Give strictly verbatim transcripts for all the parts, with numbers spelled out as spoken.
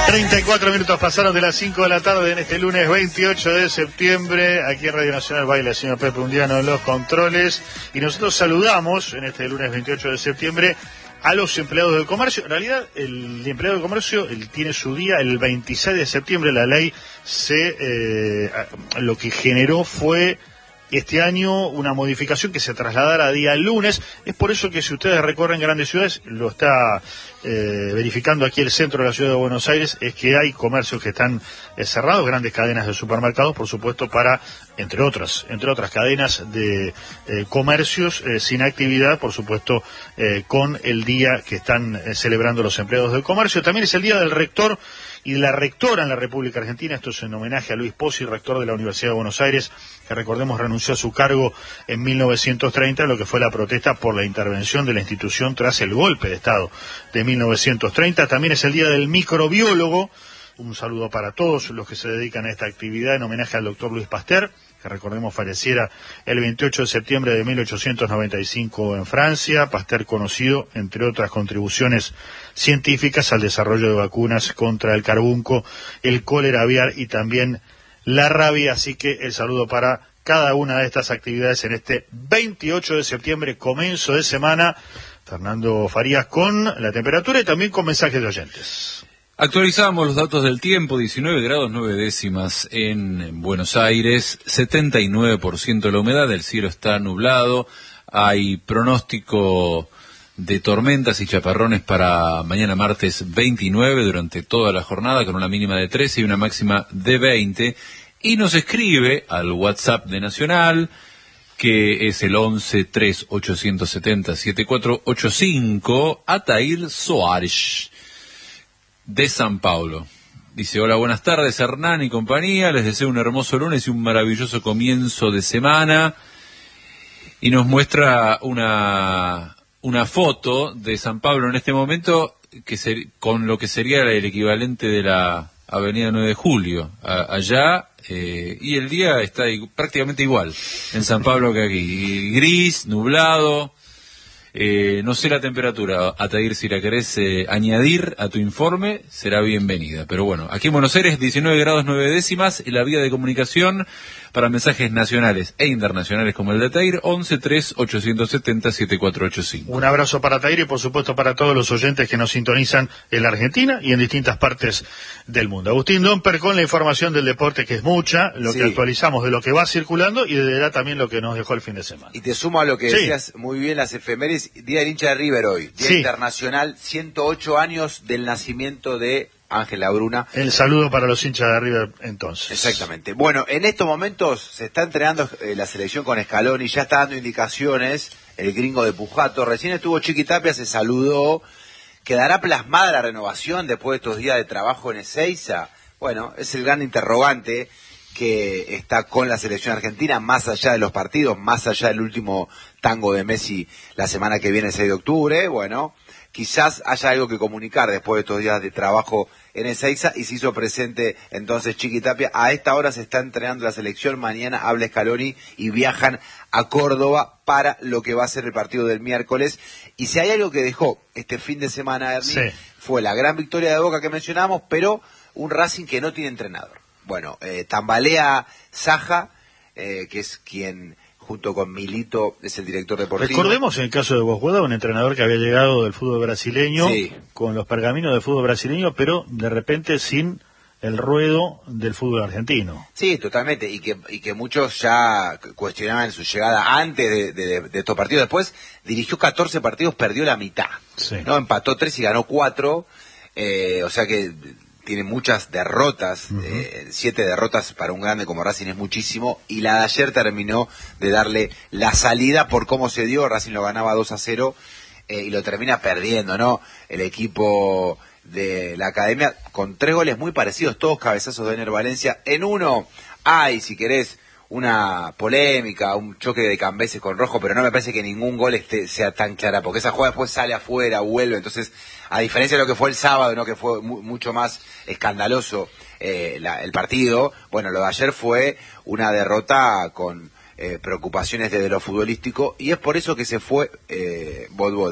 treinta y cuatro minutos pasaron de las cinco de la tarde en este lunes veintiocho de septiembre. Aquí en Radio Nacional baila el señor Pepe Undiano en los controles. Y nosotros saludamos en este lunes veintiocho de septiembre a los empleados del comercio. En realidad, el empleado del comercio él tiene su día el veintiséis de septiembre. La ley se eh, lo que generó fue este año una modificación que se trasladara a día lunes. Es por eso que si ustedes recorren grandes ciudades, lo está eh, verificando aquí el centro de la ciudad de Buenos Aires, es que hay comercios que están eh, cerrados, grandes cadenas de supermercados, por supuesto, para, entre otras, entre otras cadenas de eh, comercios eh, sin actividad, por supuesto, eh, con el día que están eh, celebrando los empleados del comercio. También es el día del rector y de la rectora en la República Argentina. Esto es en homenaje a Luis Pozzi, rector de la Universidad de Buenos Aires, que recordemos renunció a su cargo en mil novecientos treinta, lo que fue la protesta por la intervención de la institución tras el golpe de Estado de mil novecientos treinta. También es el día del microbiólogo. Un saludo para todos los que se dedican a esta actividad en homenaje al doctor Luis Pasteur, que recordemos falleciera el veintiocho de septiembre de mil ochocientos noventa y cinco en Francia. Pasteur conocido, entre otras contribuciones científicas, al desarrollo de vacunas contra el carbunco, el cólera aviar y también la rabia. Así que el saludo para cada una de estas actividades en este veintiocho de septiembre, comienzo de semana. Fernando Farías con la temperatura y también con mensajes de oyentes. Actualizamos los datos del tiempo: diecinueve grados nueve décimas en Buenos Aires, setenta y nueve por ciento la humedad, el cielo está nublado, hay pronóstico de tormentas y chaparrones para mañana martes veintinueve durante toda la jornada, con una mínima de trece y una máxima de veinte, y nos escribe al WhatsApp de Nacional, que es el once tres ochocientos setenta setenta y cuatro ochenta y cinco, Atair Soares, de San Paulo. Dice: hola, buenas tardes Hernán y compañía, les deseo un hermoso lunes y un maravilloso comienzo de semana. Y nos muestra una una foto de San Pablo en este momento, que ser, con lo que sería el equivalente de la avenida nueve de julio, a, allá, eh, y el día está prácticamente igual en San Pablo que aquí, gris, nublado. Eh, no sé la temperatura, Atair, si la querés eh, añadir a tu informe, será bienvenida. Pero bueno, aquí en Buenos Aires, diecinueve grados nueve décimas, y la vía de comunicación para mensajes nacionales e internacionales como el de Atair, once tres ochocientos setenta setenta y cuatro ochenta y cinco. Un abrazo para Atair y por supuesto para todos los oyentes que nos sintonizan en la Argentina y en distintas partes del mundo. Agustín Domper con la información del deporte, que es mucha, lo sí. que actualizamos de lo que va circulando y de la, también lo que nos dejó el fin de semana. Y te sumo a lo que sí. decías muy bien, las efemérides. Día del hincha de River hoy, Día sí. Internacional, ciento ocho años del nacimiento de Ángela Bruna. El saludo para los hinchas de River entonces. Exactamente. Bueno, en estos momentos se está entrenando eh, la selección con Scaloni, ya está dando indicaciones el gringo de Pujato. Recién estuvo Chiqui Tapia, se saludó. ¿Quedará plasmada la renovación después de estos días de trabajo en Ezeiza? Bueno, es el gran interrogante que está con la selección argentina, más allá de los partidos, más allá del último tango de Messi la semana que viene, el seis de octubre. Bueno, quizás haya algo que comunicar después de estos días de trabajo en Ezeiza, y se hizo presente entonces Chiqui Tapia. A esta hora se está entrenando la selección, mañana habla Scaloni y viajan a Córdoba para lo que va a ser el partido del miércoles. Y si hay algo que dejó este fin de semana, Ernie, sí. fue la gran victoria de Boca que mencionamos, pero un Racing que no tiene entrenador. Bueno, eh, tambalea Saja, eh, que es quien, junto con Milito, es el director deportivo. Recordemos en el caso de Bosgueda, un entrenador que había llegado del fútbol brasileño, sí. con los pergaminos del fútbol brasileño, pero de repente sin el ruedo del fútbol argentino. Sí, totalmente, y que y que muchos ya cuestionaban su llegada antes de, de, de estos partidos. Después dirigió catorce partidos, perdió la mitad, sí. no empató tres y ganó cuatro, eh, o sea que tiene muchas derrotas, uh-huh. eh, siete derrotas para un grande como Racing es muchísimo, y la de ayer terminó de darle la salida por cómo se dio. Racing lo ganaba dos a cero eh, y lo termina perdiendo, ¿no? El equipo de la academia con tres goles muy parecidos, todos cabezazos de Ener Valencia. En uno hay, si querés, una polémica, un choque de Cambeses con Rojo, pero no me parece que ningún gol esté, sea tan clara, porque esa jugada después sale afuera, vuelve. Entonces, a diferencia de lo que fue el sábado, ¿no?, que fue mu- mucho más escandaloso eh, la, el partido, bueno, lo de ayer fue una derrota con eh, preocupaciones desde lo futbolístico, y es por eso que se fue eh, Vodvoda.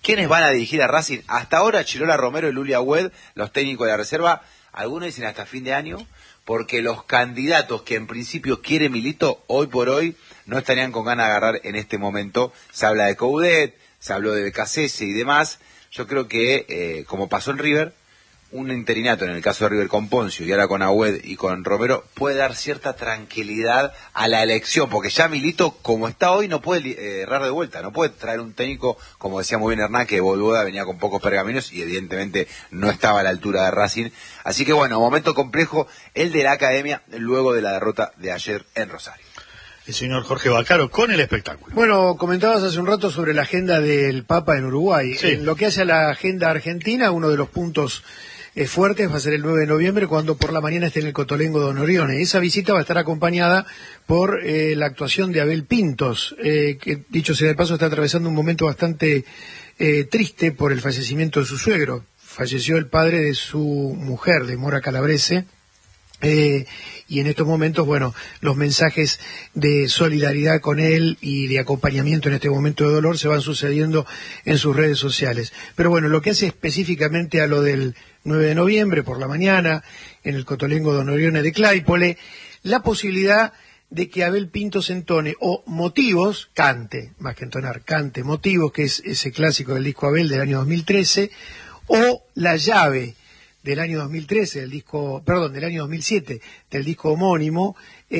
¿Quiénes van a dirigir a Racing? Hasta ahora Chirola Romero y Lulia Wed, los técnicos de la reserva, algunos dicen hasta fin de año, porque los candidatos que en principio quiere Milito, hoy por hoy, no estarían con ganas de agarrar en este momento. Se habla de Coudet, se habló de B K C S y demás. Yo creo que, eh, como pasó en River, un interinato en el caso de River con Poncio y ahora con Agüed y con Romero puede dar cierta tranquilidad a la elección, porque ya Milito, como está hoy, no puede eh, errar de vuelta, no puede traer un técnico, como decía muy bien Hernán, que Volvoda venía con pocos pergaminos y evidentemente no estaba a la altura de Racing. Así que bueno, momento complejo el de la academia luego de la derrota de ayer en Rosario. El señor Jorge Bacaro con el espectáculo. Bueno, comentabas hace un rato sobre la agenda del Papa en Uruguay. Sí. En lo que hace a la agenda argentina, uno de los puntos eh, fuertes va a ser el nueve de noviembre, cuando por la mañana esté en el Cotolengo Don Orione. Esa visita va a estar acompañada por eh, la actuación de Abel Pintos, eh, que dicho sea de paso está atravesando un momento bastante eh, triste por el fallecimiento de su suegro. Falleció el padre de su mujer, de Mora Calabrese. Eh, y en estos momentos, bueno, los mensajes de solidaridad con él y de acompañamiento en este momento de dolor se van sucediendo en sus redes sociales. Pero bueno, lo que hace específicamente a lo del nueve de noviembre por la mañana, en el Cotolengo Don Orione de Claypole, la posibilidad de que Abel Pintos entone, o Motivos, cante, más que entonar, cante Motivos, que es ese clásico del disco Abel del año dos mil trece, o La Llave, del año dos mil trece, del disco, perdón, del año dos mil siete, del disco homónimo,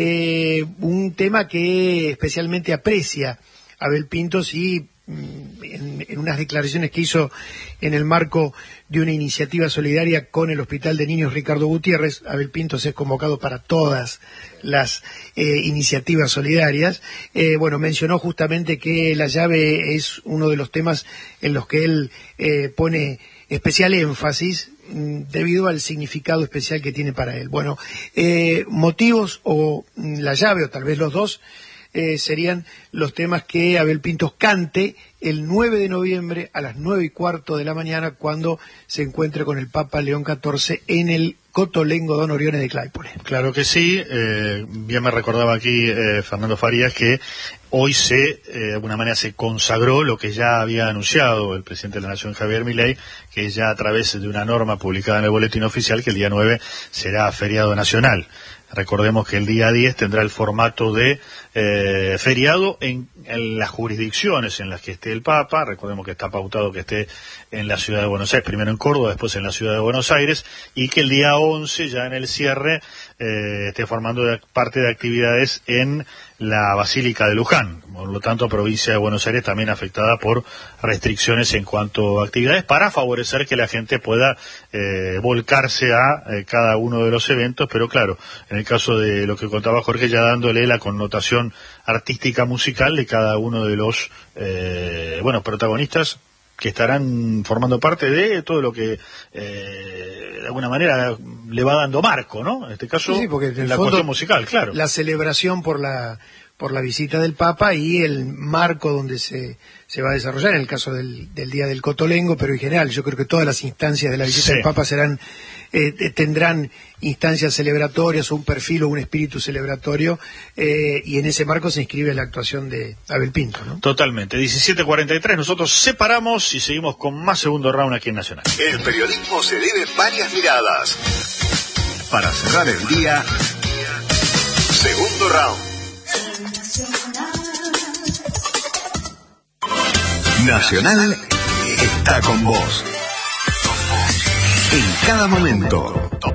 eh, un tema que especialmente aprecia Abel Pintos y mm, en, en unas declaraciones que hizo en el marco de una iniciativa solidaria con el Hospital de Niños Ricardo Gutiérrez. Abel Pintos es convocado para todas las eh, iniciativas solidarias. Eh, bueno, mencionó justamente que La Llave es uno de los temas en los que él eh, pone especial énfasis debido al significado especial que tiene para él. Bueno, eh, Motivos o La Llave, o tal vez los dos, eh, serían los temas que Abel Pintos cante el nueve de noviembre a las nueve y cuarto de la mañana, cuando se encuentre con el Papa León catorce en el Cotolengo Don Orione de Claypole. Claro que sí, eh, bien me recordaba aquí eh, Fernando Farías que hoy se, eh, de alguna manera se consagró lo que ya había anunciado el presidente de la Nación, Javier Milei, que ya a través de una norma publicada en el boletín oficial, que el día nueve será feriado nacional. Recordemos que el día diez tendrá el formato de eh, feriado en, en las jurisdicciones en las que esté el Papa. Recordemos que está pautado que esté en la ciudad de Buenos Aires, primero en Córdoba, después en la ciudad de Buenos Aires, y que el día once, ya en el cierre, eh, esté formando de, parte de actividades en la Basílica de Luján. Por lo tanto, provincia de Buenos Aires también afectada por restricciones en cuanto a actividades, para favorecer que la gente pueda eh, volcarse a eh, cada uno de los eventos. Pero claro, en el caso de lo que contaba Jorge, ya dándole la connotación artística musical de cada uno de los eh, bueno protagonistas que estarán formando parte de todo lo que eh, de alguna manera le va dando marco, ¿no? En este caso, sí, sí, porque en el la fondo, cuestión musical, claro. La celebración por la por la visita del Papa y el marco donde se, se va a desarrollar, en el caso del, del Día del Cotolengo, pero en general yo creo que todas las instancias de la visita Sí. del Papa serán eh, tendrán instancias celebratorias o un perfil o un espíritu celebratorio, eh, y en ese marco se inscribe la actuación de Abel Pinto, ¿no? Totalmente. diecisiete cuarenta y tres, nosotros separamos y seguimos con más segundo round aquí en Nacional. El periodismo se debe varias miradas. Para cerrar el día, segundo round. Nacional está con vos. En cada momento.